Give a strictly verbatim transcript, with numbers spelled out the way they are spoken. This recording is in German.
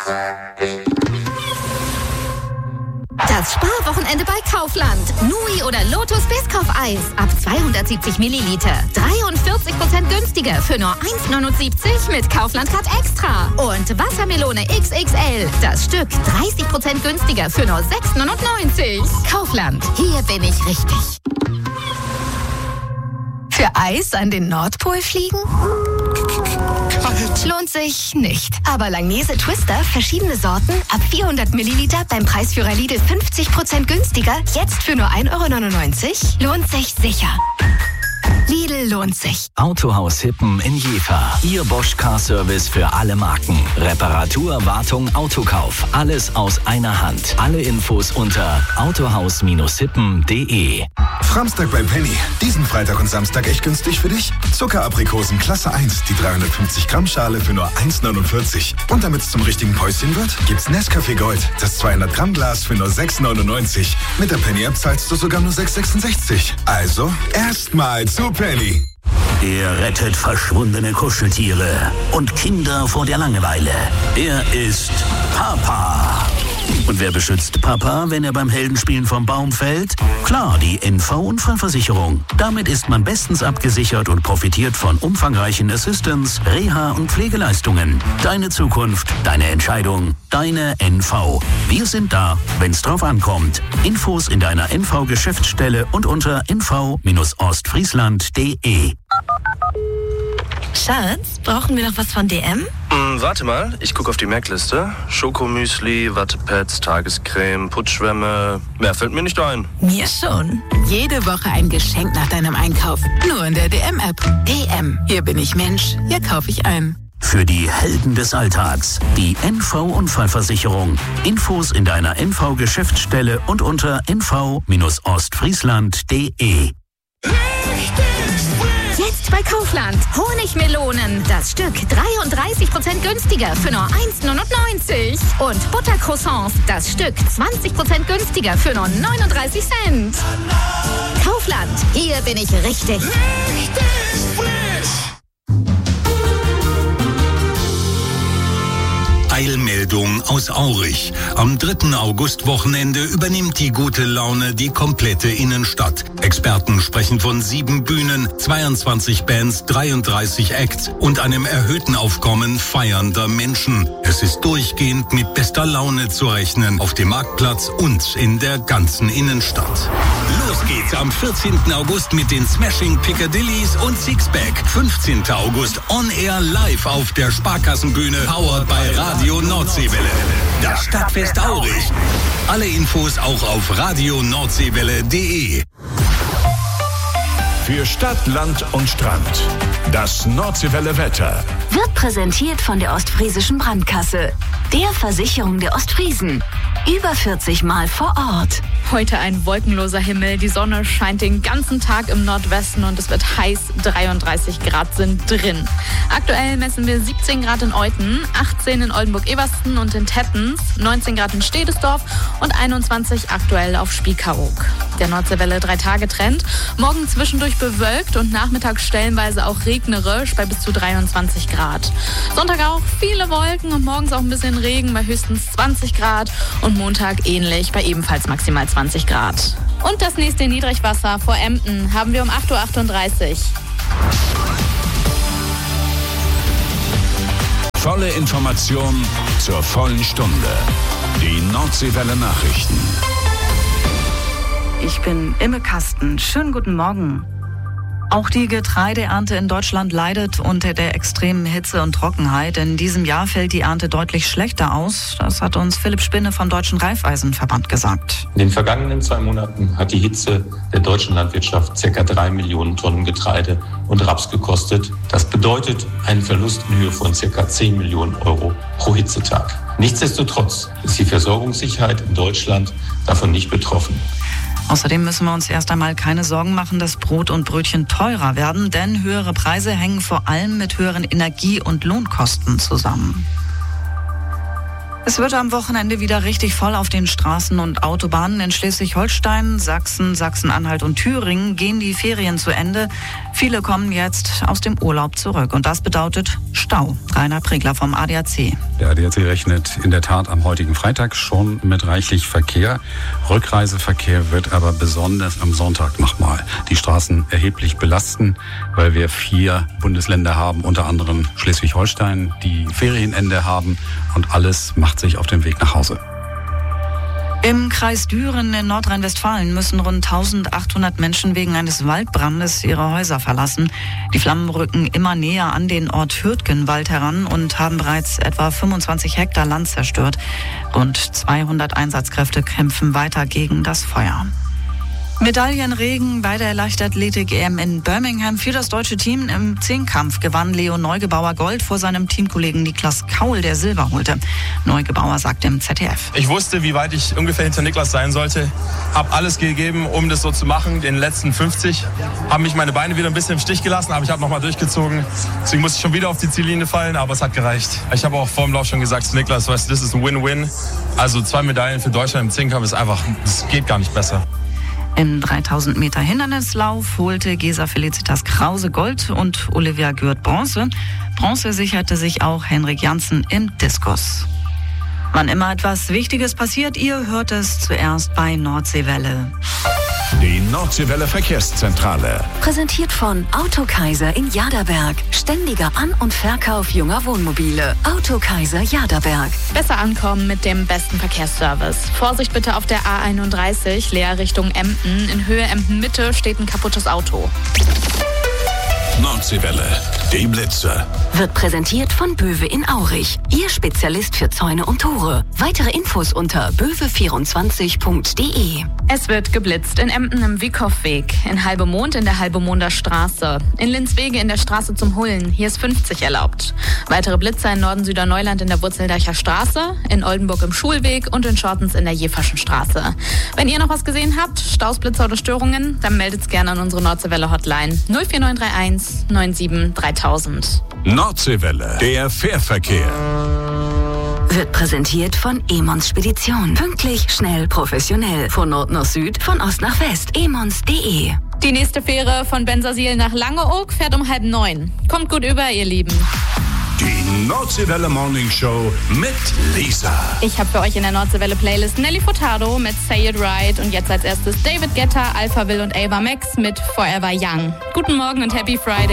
Das Sparwochenende bei Kaufland. Nui oder Lotus Biscoff-Eis ab zweihundertsiebzig Milliliter. dreiundvierzig Prozent günstiger für nur eins Komma neunundsiebzig mit Kaufland Card Extra. Und Wassermelone X X L. Das Stück dreißig Prozent günstiger für nur sechs Komma neunundneunzig. Kaufland. Hier bin ich richtig. Für Eis an den Nordpol fliegen? Kalt. Lohnt sich nicht. Aber Langnese Twister, verschiedene Sorten, ab vierhundert Milliliter beim Preisführer Lidl fünfzig Prozent günstiger, jetzt für nur ein Euro neunundneunzig, lohnt sich sicher. Lidl lohnt sich. Autohaus Hippen in Jever. Ihr Bosch Car Service für alle Marken. Reparatur, Wartung, Autokauf. Alles aus einer Hand. Alle Infos unter autohaus hippen punkt de. Framstag bei Penny. Diesen Freitag und Samstag echt günstig für dich. Zuckeraprikosen Klasse eins, die dreihundertfünfzig Gramm Schale für nur eins Komma neunundvierzig. Und damit es zum richtigen Päuschen wird, gibt's Nescafé Gold, das zweihundert Gramm Glas für nur sechs Komma neunundneunzig. Mit der Penny App zahlst du sogar nur sechs Komma sechsundsechzig. Also erstmal zu Penny. Er rettet verschwundene Kuscheltiere und Kinder vor der Langeweile. Er ist Papa. Und wer beschützt Papa, wenn er beim Heldenspielen vom Baum fällt? Klar, die N V-Unfallversicherung. Damit ist man bestens abgesichert und profitiert von umfangreichen Assistance, Reha- und Pflegeleistungen. Deine Zukunft, deine Entscheidung, deine N V. Wir sind da, wenn's drauf ankommt. Infos in deiner N V-Geschäftsstelle und unter n v ostfriesland punkt de. Schatz, brauchen wir noch was von D M? Hm, warte mal, ich gucke auf die Merkliste. Schokomüsli, Wattepads, Tagescreme, Putzschwämme. Mehr fällt mir nicht ein. Mir schon. Jede Woche ein Geschenk nach deinem Einkauf. Nur in der D M-App. D M. Hier bin ich Mensch. Hier kaufe ich ein. Für die Helden des Alltags. Die N V-Unfallversicherung. Infos in deiner N V-Geschäftsstelle und unter n v ostfriesland punkt de. Jetzt bei Kaufland. Honigmelonen. Das Stück dreiunddreißig Prozent günstiger für nur eins Komma neunundneunzig. Und Buttercroissants. Das Stück zwanzig Prozent günstiger für nur neununddreißig Cent. Kaufland. Hier bin ich richtig. Richtig frisch. Eilmeldung aus Aurich. Am dritten August-Wochenende übernimmt die gute Laune die komplette Innenstadt. Experten sprechen von sieben Bühnen, zweiundzwanzig Bands, dreiunddreißig Acts und einem erhöhten Aufkommen feiernder Menschen. Es ist durchgehend mit bester Laune zu rechnen auf dem Marktplatz und in der ganzen Innenstadt. Los geht's am vierzehnten August mit den Smashing Piccadillys und Sixpack. fünfzehnten August On Air live auf der Sparkassenbühne, powered bei Radio Nordseewelle. Das Stadtfest Aurich. Alle Infos auch auf radio nordseewelle punkt de. Für Stadt, Land und Strand. Das Nordseewelle Wetter. Wird präsentiert von der Ostfriesischen Brandkasse. Der Versicherung der Ostfriesen. Über vierzig Mal vor Ort. Heute ein wolkenloser Himmel. Die Sonne scheint den ganzen Tag im Nordwesten und es wird heiß. dreiunddreißig Grad sind drin. Aktuell messen wir siebzehn Grad in Euthen, achtzehn in Oldenburg-Eversten und in Tettens, neunzehn Grad in Stedesdorf und einundzwanzig aktuell auf Spiekeroog. Der Nordseewelle drei-Tage-Trend. Morgen zwischendurch bewölkt und nachmittags stellenweise auch regnerisch bei bis zu dreiundzwanzig Grad. Sonntag auch viele Wolken und morgens auch ein bisschen Regen bei höchstens zwanzig Grad und Montag ähnlich bei ebenfalls maximal zwanzig Grad. Und das nächste Niedrigwasser vor Emden haben wir um acht Uhr achtunddreißig. Volle Information zur vollen Stunde. Die Nordseewelle Nachrichten. Ich bin Imme Kasten. Schönen guten Morgen. Auch die Getreideernte in Deutschland leidet unter der extremen Hitze und Trockenheit. In diesem Jahr fällt die Ernte deutlich schlechter aus. Das hat uns Philipp Spinne vom Deutschen Reifeisenverband gesagt. In den vergangenen zwei Monaten hat die Hitze der deutschen Landwirtschaft ca. drei Millionen Tonnen Getreide und Raps gekostet. Das bedeutet einen Verlust in Höhe von ca. zehn Millionen Euro pro Hitzetag. Nichtsdestotrotz ist die Versorgungssicherheit in Deutschland davon nicht betroffen. Außerdem müssen wir uns erst einmal keine Sorgen machen, dass Brot und Brötchen teurer werden, denn höhere Preise hängen vor allem mit höheren Energie- und Lohnkosten zusammen. Es wird am Wochenende wieder richtig voll auf den Straßen und Autobahnen. In Schleswig-Holstein, Sachsen, Sachsen-Anhalt und Thüringen gehen die Ferien zu Ende. Viele kommen jetzt aus dem Urlaub zurück und das bedeutet Stau. Rainer Pregler vom A D A C. Der A D A C rechnet in der Tat am heutigen Freitag schon mit reichlich Verkehr. Rückreiseverkehr wird aber besonders am Sonntag nochmal die Straßen erheblich belasten, weil wir vier Bundesländer haben, unter anderem Schleswig-Holstein, die Ferienende haben und alles macht sich auf den Weg nach Hause. Im Kreis Düren in Nordrhein-Westfalen müssen rund eintausendachthundert Menschen wegen eines Waldbrandes ihre Häuser verlassen. Die Flammen rücken immer näher an den Ort Hürtgenwald heran und haben bereits etwa fünfundzwanzig Hektar Land zerstört. Rund zweihundert Einsatzkräfte kämpfen weiter gegen das Feuer. Medaillenregen bei der Leichtathletik-E M in Birmingham für das deutsche Team. Im Zehnkampf gewann Leo Neugebauer Gold vor seinem Teamkollegen Niklas Kaul, der Silber holte. Neugebauer sagte im Z D F. Ich wusste, wie weit ich ungefähr hinter Niklas sein sollte. Habe alles gegeben, um das so zu machen. Den letzten fünfzig haben mich meine Beine wieder ein bisschen im Stich gelassen, aber ich habe nochmal durchgezogen. Deswegen musste ich schon wieder auf die Ziellinie fallen, aber es hat gereicht. Ich habe auch vor dem Lauf schon gesagt zu Niklas, weißt du, das ist ein Win-Win. Also zwei Medaillen für Deutschland im Zehnkampf ist einfach, das geht gar nicht besser. Im dreitausend Meter Hindernislauf holte Gesa Felicitas Krause Gold und Olivia Gürt Bronze. Bronze sicherte sich auch Henrik Janssen im Diskus. Wann immer etwas Wichtiges passiert, ihr hört es zuerst bei Nordseewelle. Die Nordseewelle Verkehrszentrale. Präsentiert von Autokaiser in Jaderberg. Ständiger An- und Verkauf junger Wohnmobile. Autokaiser Jaderberg. Besser ankommen mit dem besten Verkehrsservice. Vorsicht bitte auf der A einunddreißig, leer Richtung Emden. In Höhe Emden-Mitte steht ein kaputtes Auto. Nordseewelle, die Blitze. Wird präsentiert von Böwe in Aurich. Ihr Spezialist für Zäune und Tore. Weitere Infos unter böwe vierundzwanzig punkt de. Es wird geblitzt in Emden im Wieckhoffweg, in Halbemond in der Halbemonder Straße, in Linzwege in der Straße zum Hullen, hier ist fünfzig erlaubt. Weitere Blitzer in Norden-Süderneuland in der Wurzeldeicher Straße, in Oldenburg im Schulweg und in Schortens in der Jeverschen Straße. Wenn ihr noch was gesehen habt, Staus, Blitzer oder Störungen, dann meldet's gerne an unsere Nordseewelle Hotline null vier neun drei eins neun sieben dreitausend. Nordseewelle, der Fährverkehr. Wird präsentiert von Emons Spedition. Pünktlich, schnell, professionell. Von Nord nach Süd, von Ost nach West. emons punkt de. Die nächste Fähre von Bensersiel nach Langeoog fährt um halb neun. Kommt gut über, ihr Lieben. Die Nordseewelle Morning Show mit Lisa. Ich habe für euch in der Nordseewelle Playlist Nelly Furtado mit Say It Right und jetzt als erstes David Guetta, Alphaville und Ava Max mit Forever Young. Guten Morgen und Happy Friday.